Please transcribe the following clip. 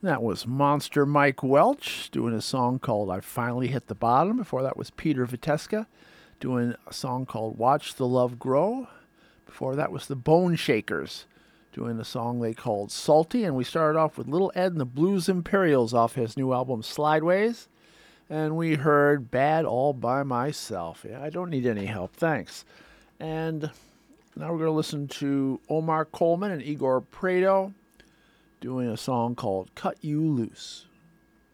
That was Monster Mike Welch doing a song called I Finally Hit the Bottom. Before that was Peter Viteska doing a song called Watch the Love Grow. Before that was the Bone Shakers doing a song they called Salty. And we started off with Little Ed and the Blues Imperials off his new album Slideways. And we heard Bad All By Myself. Yeah, I don't need any help, thanks. And now we're going to listen to Omar Coleman and Igor Prado doing a song called Cut You Loose.